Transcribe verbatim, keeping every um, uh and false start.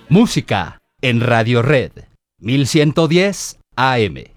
Música en Radio Red mil ciento diez A M.